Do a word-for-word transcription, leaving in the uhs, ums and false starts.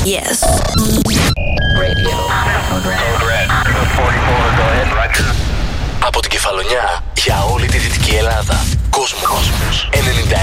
Yes. Radio. Code red. Code red. Code forty-four, go ahead, Roger. Από την Κεφαλονιά για όλη τη Δυτική Ελλάδα. Κόσμος ενενήντα